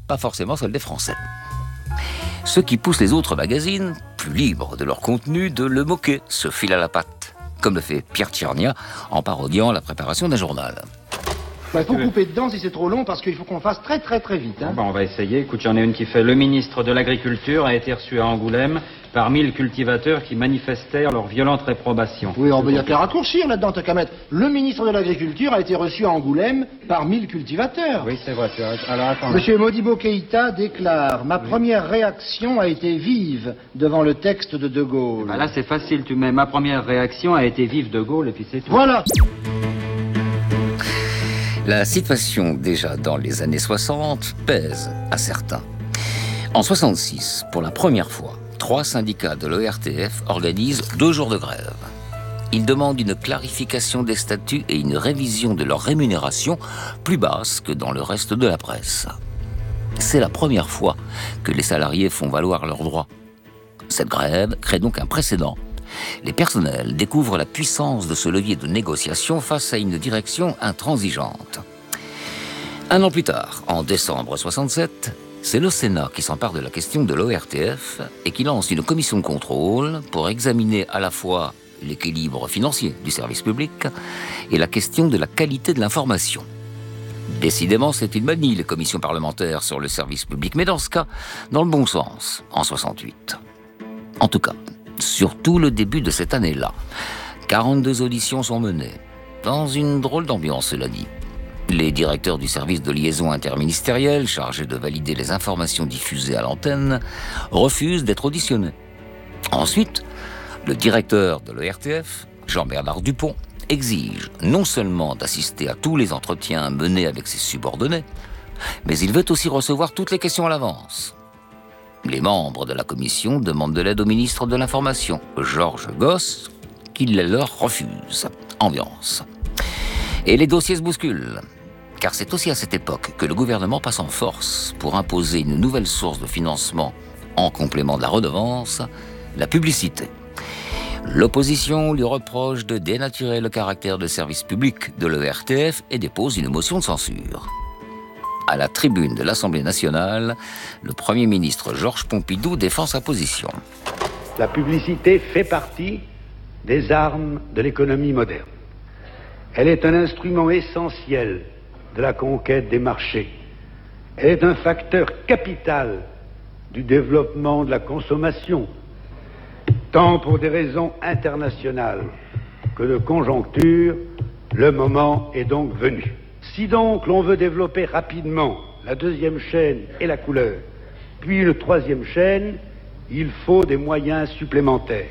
pas forcément celle des Français. Ce qui pousse les autres magazines, plus libres de leur contenu, de le moquer, se fil à la patte, comme le fait Pierre Tchernia en parodiant la préparation d'un journal. Il faut couper dedans si c'est trop long parce qu'il faut qu'on fasse très vite. Hein. On va essayer. Écoute, j'en ai une qui fait: le ministre de l'Agriculture a été reçu à Angoulême par 1000 cultivateurs qui manifestèrent leur violente réprobation. Oui, il y a qu'à raccourcir là-dedans, t'as qu'à mettre. Le ministre de l'Agriculture a été reçu à Angoulême par 1000 cultivateurs. Oui, c'est vrai. Alors attends. Monsieur Modibo Keïta déclare: ma première réaction a été vive devant le texte de De Gaulle. Là, c'est facile. Tu mets: ma première réaction a été vive de Gaulle et puis c'est tout. Voilà. La situation, déjà dans les années 60, pèse à certains. En 66, pour la première fois, 3 syndicats de l'ORTF organisent 2 jours de grève. Ils demandent une clarification des statuts et une révision de leur rémunération plus basse que dans le reste de la presse. C'est la première fois que les salariés font valoir leurs droits. Cette grève crée donc un précédent. Les personnels découvrent la puissance de ce levier de négociation face à une direction intransigeante. 1 an plus tard, en décembre 67, c'est le Sénat qui s'empare de la question de l'ORTF et qui lance une commission de contrôle pour examiner à la fois l'équilibre financier du service public et la question de la qualité de l'information. Décidément, c'est une manie, les commissions parlementaires sur le service public, mais dans ce cas, dans le bon sens, en 68. En tout cas, sur tout le début de cette année-là, 42 auditions sont menées, dans une drôle d'ambiance, cela dit. Les directeurs du service de liaison interministériel, chargés de valider les informations diffusées à l'antenne, refusent d'être auditionnés. Ensuite, le directeur de l'ORTF, Jean-Bernard Dupont, exige non seulement d'assister à tous les entretiens menés avec ses subordonnés, mais il veut aussi recevoir toutes les questions à l'avance. Les membres de la commission demandent de l'aide au ministre de l'Information, Georges Gosse, qui les leur refuse. Ambiance. Et les dossiers se bousculent. Car c'est aussi à cette époque que le gouvernement passe en force pour imposer une nouvelle source de financement en complément de la redevance, la publicité. L'opposition lui reproche de dénaturer le caractère de service public de l'ORTF et dépose une motion de censure. À la tribune de l'Assemblée nationale, le Premier ministre Georges Pompidou défend sa position. La publicité fait partie des armes de l'économie moderne. Elle est un instrument essentiel de la conquête des marchés. Elle est un facteur capital du développement de la consommation, tant pour des raisons internationales que de conjoncture. Le moment est donc venu. Si donc l'on veut développer rapidement la 2e chaîne et la couleur, puis le 3e chaîne, il faut des moyens supplémentaires.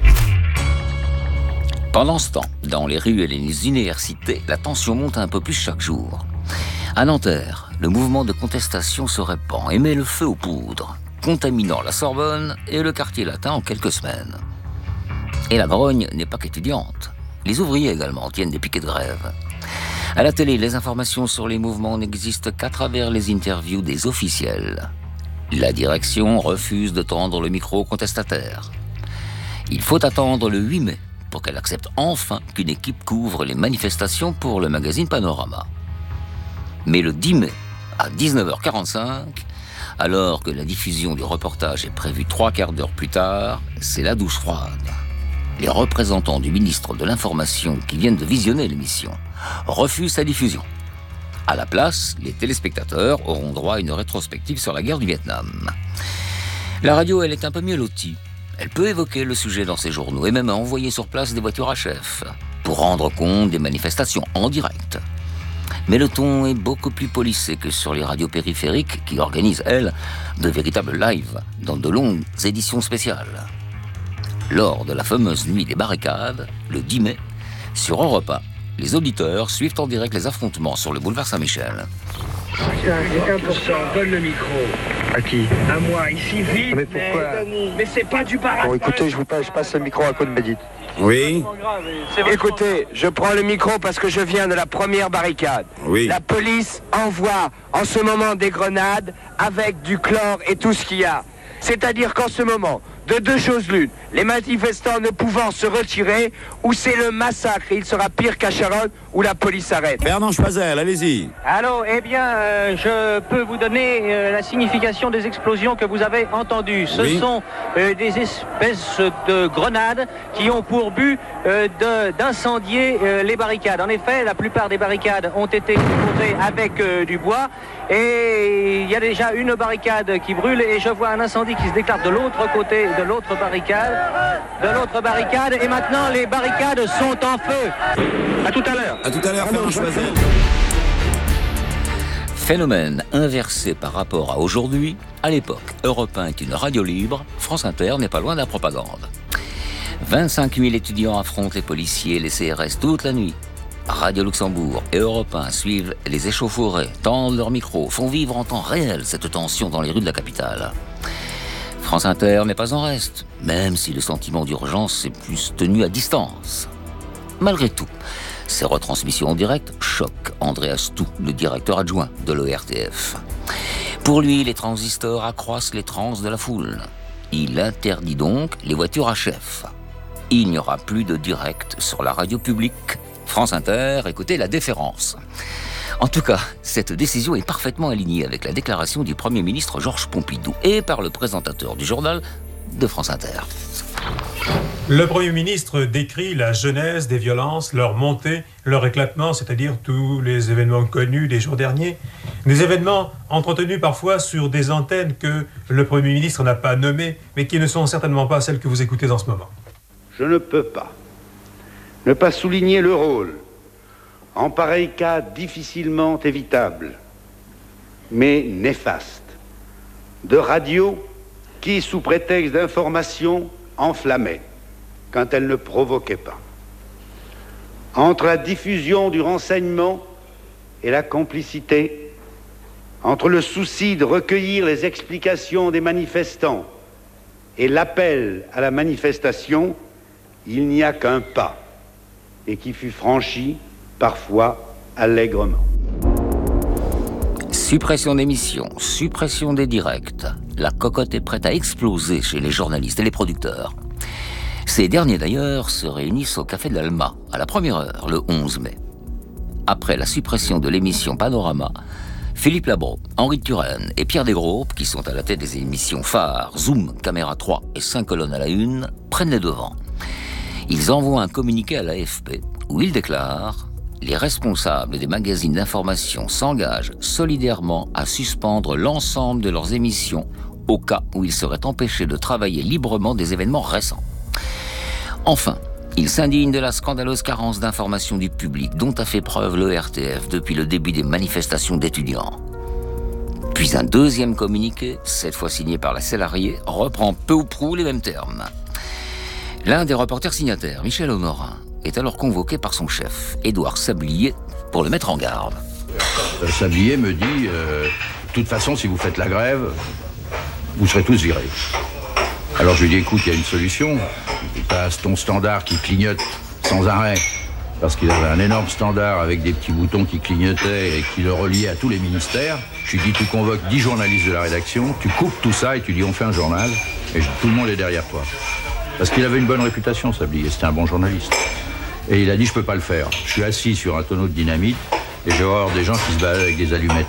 Pendant ce temps, dans les rues et les universités, la tension monte un peu plus chaque jour. À Nanterre, le mouvement de contestation se répand et met le feu aux poudres, contaminant la Sorbonne et le quartier latin en quelques semaines. Et la grogne n'est pas qu'étudiante. Les ouvriers également tiennent des piquets de grève. À la télé, les informations sur les mouvements n'existent qu'à travers les interviews des officiels. La direction refuse de tendre le micro aux contestataires. Il faut attendre le 8 mai pour qu'elle accepte enfin qu'une équipe couvre les manifestations pour le magazine Panorama. Mais le 10 mai, à 19h45, alors que la diffusion du reportage est prévue 3/4 d'heure plus tard, c'est la douche froide. Les représentants du ministre de l'Information qui viennent de visionner l'émission refusent sa diffusion. À la place, les téléspectateurs auront droit à une rétrospective sur la guerre du Vietnam. La radio, elle est un peu mieux lotie. Elle peut évoquer le sujet dans ses journaux et même envoyer sur place des voitures à chef pour rendre compte des manifestations en direct. Mais le ton est beaucoup plus policé que sur les radios périphériques qui organisent, elles, de véritables lives dans de longues éditions spéciales. Lors de la fameuse nuit des barricades, le 10 mai, sur Europe 1, les auditeurs suivent en direct les affrontements sur le boulevard Saint-Michel. Tiens, quelqu'un pour ça, donne le micro. À qui? À moi, ici, vite. Mais pourquoi? Mais c'est pas du baraque. Bon, écoutez, je passe le micro à Cohn-Bendit. Oui. Écoutez, je prends le micro parce que je viens de la première barricade. Oui. La police envoie en ce moment des grenades avec du chlore et tout ce qu'il y a. C'est-à-dire qu'en ce moment, de deux choses l'une. Les manifestants ne pouvant se retirer, ou c'est le massacre. Il sera pire qu'à Charonne, où la police arrête. Bernard Choisel, allez-y. Allô, eh bien, je peux vous donner la signification des explosions que vous avez entendues. Ce sont des espèces de grenades qui ont pour but d'incendier les barricades. En effet, la plupart des barricades ont été posées avec du bois et il y a déjà une barricade qui brûle et je vois un incendie qui se déclare de l'autre côté de l'autre barricade et maintenant les barricades sont en feu. À tout à l'heure. À tout à l'heure, Bernard Choisel. Phénomène inversé par rapport à aujourd'hui, à l'époque, Europe 1 est une radio libre, France Inter n'est pas loin de la propagande. 25 000 étudiants affrontent les policiers et les CRS toute la nuit. Radio Luxembourg et Europe 1 suivent les échauffourées, tendent leurs micros, font vivre en temps réel cette tension dans les rues de la capitale. France Inter n'est pas en reste, même si le sentiment d'urgence est plus tenu à distance. Malgré tout, ces retransmissions en direct choquent Andreas Tou, le directeur adjoint de l'ORTF. Pour lui, les transistors accroissent les transes de la foule. Il interdit donc les voitures à chef. Il n'y aura plus de direct sur la radio publique. France Inter, écoutez la déférence. En tout cas, cette décision est parfaitement alignée avec la déclaration du Premier ministre Georges Pompidou et par le présentateur du journal de France Inter. Le Premier ministre décrit la genèse des violences, leur montée, leur éclatement, c'est-à-dire tous les événements connus des jours derniers. Des événements entretenus parfois sur des antennes que le Premier ministre n'a pas nommées, mais qui ne sont certainement pas celles que vous écoutez en ce moment. Je ne peux pas ne pas souligner le rôle, en pareil cas difficilement évitable, mais néfaste, de radios qui, sous prétexte d'information, enflammaient quand elles ne provoquaient pas. Entre la diffusion du renseignement et la complicité, entre le souci de recueillir les explications des manifestants et l'appel à la manifestation, il n'y a qu'un pas, et qui fut franchi, parfois, allègrement. Suppression d'émissions, suppression des directs. La cocotte est prête à exploser chez les journalistes et les producteurs. Ces derniers, d'ailleurs, se réunissent au Café de l'Alma, à la première heure, le 11 mai. Après la suppression de l'émission Panorama, Philippe Labro, Henri de Turenne et Pierre Desgroupes, qui sont à la tête des émissions phares Zoom, Caméra 3 et 5 colonnes à la une, prennent les devants. Ils envoient un communiqué à l'AFP où ils déclarent « Les responsables des magazines d'information s'engagent solidairement à suspendre l'ensemble de leurs émissions au cas où ils seraient empêchés de travailler librement des événements récents. » Enfin, ils s'indignent de la scandaleuse carence d'information du public dont a fait preuve l'ORTF depuis le début des manifestations d'étudiants. Puis un deuxième communiqué, cette fois signé par la salariée, reprend peu ou prou les mêmes termes. L'un des reporters signataires, Michel Honorin, est alors convoqué par son chef, Édouard Sablier, pour le mettre en garde. Sablier me dit, de toute façon, si vous faites la grève, vous serez tous virés. Alors je lui dis, écoute, il y a une solution. Tu as ton standard qui clignote sans arrêt, parce qu'il avait un énorme standard avec des petits boutons qui clignotaient et qui le reliaient à tous les ministères. Je lui dis, tu convoques 10 journalistes de la rédaction, tu coupes tout ça et tu dis, on fait un journal, et tout le monde est derrière toi. Parce qu'il avait une bonne réputation, Sablier, c'était un bon journaliste. Et il a dit, je peux pas le faire. Je suis assis sur un tonneau de dynamite et je vais voir des gens qui se baladent avec des allumettes.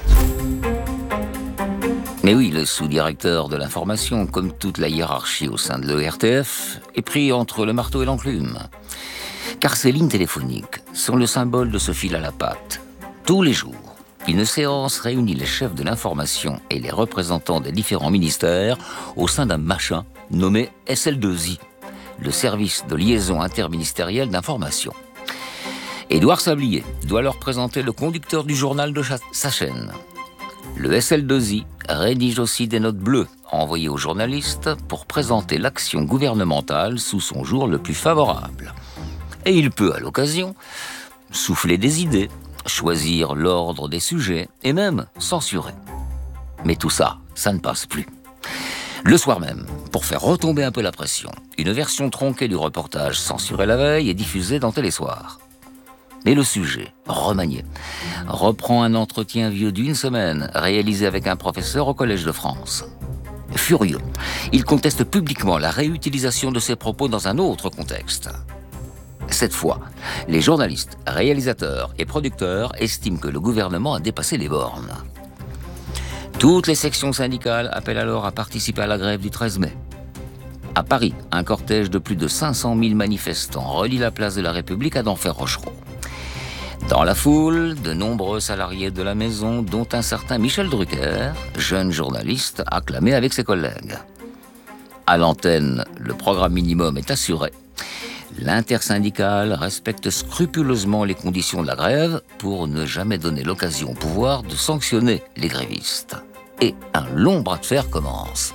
Mais oui, le sous-directeur de l'information, comme toute la hiérarchie au sein de l'ORTF, est pris entre le marteau et l'enclume. Car ces lignes téléphoniques sont le symbole de ce fil à la patte. Tous les jours, une séance réunit les chefs de l'information et les représentants des différents ministères au sein d'un machin nommé SL2I, le service de liaison interministérielle d'information. Édouard Sablier doit leur présenter le conducteur du journal de sa chaîne. Le SL2I rédige aussi des notes bleues envoyées aux journalistes pour présenter l'action gouvernementale sous son jour le plus favorable. Et il peut, à l'occasion, souffler des idées, choisir l'ordre des sujets et même censurer. Mais tout ça, ça ne passe plus. Le soir même, pour faire retomber un peu la pression, une version tronquée du reportage censuré la veille est diffusée dans Télésoir. Et le sujet, remanié, reprend un entretien vieux d'une semaine, réalisé avec un professeur au Collège de France. Furieux, il conteste publiquement la réutilisation de ses propos dans un autre contexte. Cette fois, les journalistes, réalisateurs et producteurs estiment que le gouvernement a dépassé les bornes. Toutes les sections syndicales appellent alors à participer à la grève du 13 mai. À Paris, un cortège de plus de 500 000 manifestants relie la place de la République à Denfert-Rochereau. Dans la foule, de nombreux salariés de la maison, dont un certain Michel Drucker, jeune journaliste, acclamé avec ses collègues. À l'antenne, le programme minimum est assuré. L'intersyndicale respecte scrupuleusement les conditions de la grève pour ne jamais donner l'occasion au pouvoir de sanctionner les grévistes. Et un long bras de fer commence.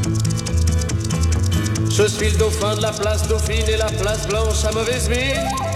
Je suis le dauphin de la place Dauphine et la place Blanche à mauvaise mine.